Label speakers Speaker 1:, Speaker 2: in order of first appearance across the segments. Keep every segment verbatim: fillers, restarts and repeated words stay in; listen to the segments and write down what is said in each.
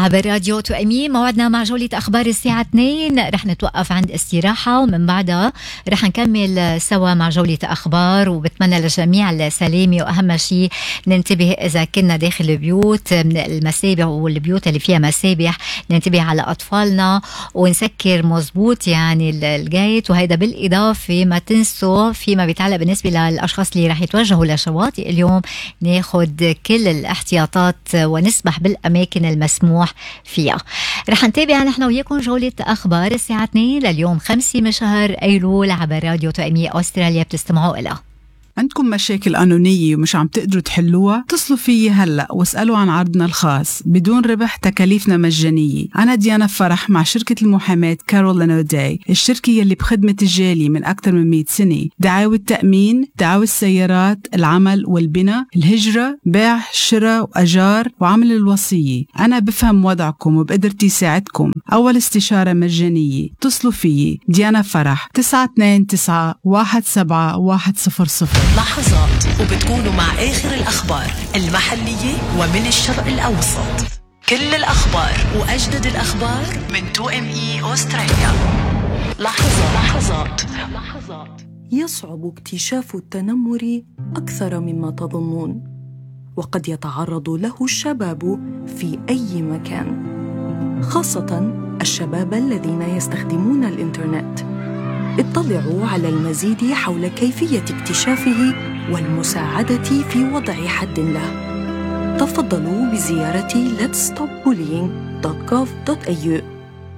Speaker 1: عبر راديو تو ام اي. موعدنا مع جولة أخبار الساعة اثنين. رح نتوقف عند استراحة ومن بعدها رح نكمل سوا مع جولة أخبار، وبتمنى للجميع السلامة، وأهم شيء ننتبه إذا كنا داخل البيوت من المسابح والبيوت اللي فيها مسابح ننتبه على أطفالنا ونسكر مزبوط يعني الجيت. وهيدا بالإضافة ما تنسوا فيما بيتعلق بالنسبة للأشخاص اللي رح يتوجهوا لشواطئ اليوم ناخد كل الاحتياطات ونسبح بالأماكن المسموح فيها. رح نتابع نحن وياكم جولة أخبار الساعة اثنين لليوم خمسة من شهر أيلول عبر راديو تو ام اي أستراليا. بتستمعوا إلها.
Speaker 2: عندكم مشاكل قانونية ومش عم تقدروا تحلوها؟ اتصلوا فيي هلأ واسألوا عن عرضنا الخاص بدون ربح، تكاليفنا مجانية. أنا ديانا فرح مع شركة المحاماة كارول أوداي، الشركة يلي بخدمة الجالية من أكثر من مئة سنة. دعاوى التأمين، دعاوى السيارات، العمل والبناء، الهجرة، بيع، شراء وأجار، وعمل الوصية. أنا بفهم وضعكم وبقدرتي ساعدكم. أول استشارة مجانية. اتصلوا فيي ديانا فرح تسعة اثنين تسعة واحد سبعة واحد صفر صفر.
Speaker 3: لحظات وبتكونوا مع آخر الأخبار المحلية ومن الشرق الأوسط. كل الأخبار وأجدد الأخبار من تو ام اي أستراليا. لحظات لحظات لحظات.
Speaker 4: يصعب اكتشاف التنمر أكثر مما تظنون، وقد يتعرض له الشباب في أي مكان، خاصة الشباب الذين يستخدمون الإنترنت. اطلعوا على المزيد حول كيفية اكتشافه والمساعدة في وضع حد له. تفضلوا بزيارة let's stop bullying dot gov dot a u.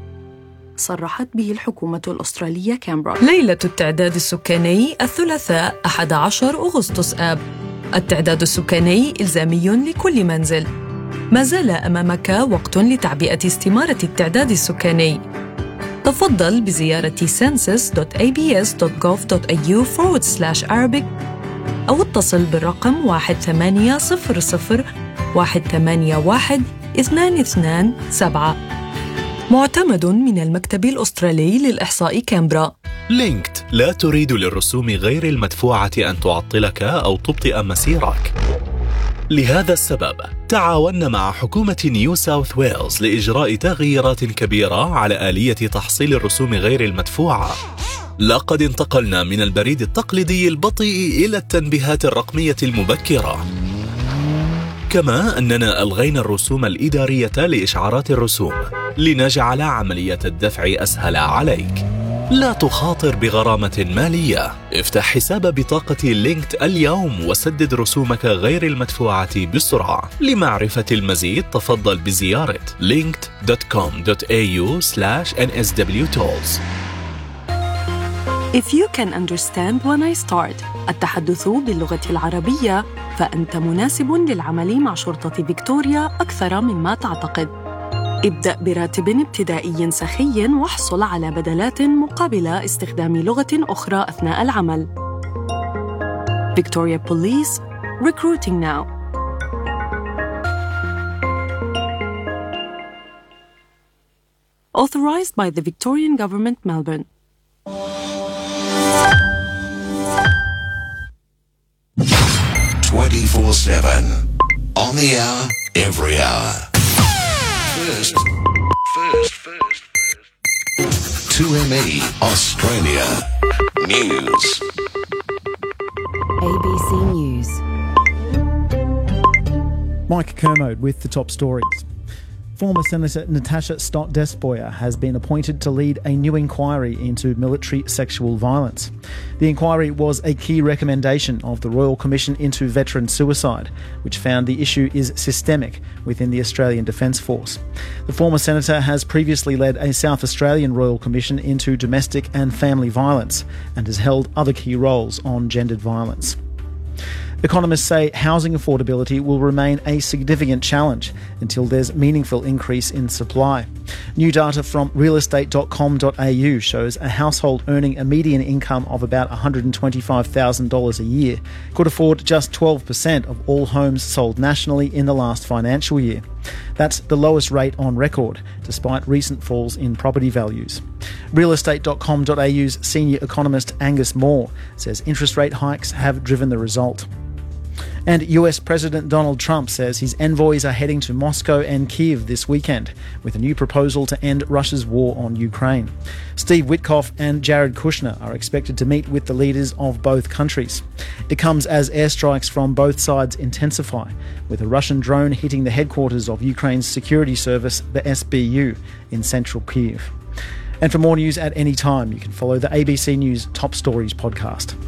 Speaker 4: صرحت به الحكومة الأسترالية كامبرا.
Speaker 5: ليلة التعداد السكاني الثلاثاء أحد عشر أغسطس آب. التعداد السكاني إلزامي لكل منزل. ما زال أمامك وقت لتعبئة استمارة التعداد السكاني. تفضل بزيارة census dot a b s dot gov dot a u forward slash arabic أو اتصل بالرقم واحد ثمانية صفر صفر واحد ثمانية واحد اثنان اثنان سبعة. معتمد من المكتب الأسترالي للإحصاء كامبرا.
Speaker 6: لينكد لا تريد للرسوم غير المدفوعة أن تعطلك أو تبطئ مسيرك. لهذا السبب تعاوننا مع حكومة نيو ساوث ويلز لإجراء تغييرات كبيرة على آلية تحصيل الرسوم غير المدفوعة. لقد انتقلنا من البريد التقليدي البطيء إلى التنبيهات الرقمية المبكرة. كما أننا ألغينا الرسوم الإدارية لإشعارات الرسوم لنجعل عملية الدفع أسهل عليك. لا تخاطر بغرامة مالية. افتح حساب بطاقة لينكد اليوم وسدد رسومك غير المدفوعة بسرعة. لمعرفة المزيد تفضل بزيارة linked dot com dot a u slash n s w tolls.
Speaker 4: If you can understand when I start التحدث باللغة العربية فأنت مناسب للعمل مع شرطة فيكتوريا أكثر مما تعتقد. ابدأ براتب ابتدائي سخي واحصل على بدلات مقابل استخدام لغة أخرى أثناء العمل. Victoria Police, recruiting now. Authorized by the Victorian Government, Melbourne.
Speaker 7: twenty-four seven. On the hour, every hour. First, first, first, first. two M E Australia News.
Speaker 8: A B C News.
Speaker 9: Mike Kermode with the top stories. Former Senator Natasha Stott Despoja has been appointed to lead a new inquiry into military sexual violence. The inquiry was a key recommendation of the Royal Commission into Veteran Suicide, which found the issue is systemic within the Australian Defence Force. The former senator has previously led a South Australian Royal Commission into domestic and family violence and has held other key roles on gendered violence. Economists say housing affordability will remain a significant challenge until there's meaningful increase in supply. New data from real estate dot com dot a u shows a household earning a median income of about one hundred twenty-five thousand dollars a year could afford just twelve percent of all homes sold nationally in the last financial year. That's the lowest rate on record, despite recent falls in property values. real estate dot com dot a u's senior economist Angus Moore says interest rate hikes have driven the result. And U S President Donald Trump says his envoys are heading to Moscow and Kyiv this weekend with a new proposal to end Russia's war on Ukraine. Steve Witkoff and Jared Kushner are expected to meet with the leaders of both countries. It comes as airstrikes from both sides intensify, with a Russian drone hitting the headquarters of Ukraine's security service, the S B U, in central Kyiv. And for more news at any time, you can follow the A B C News Top Stories podcast.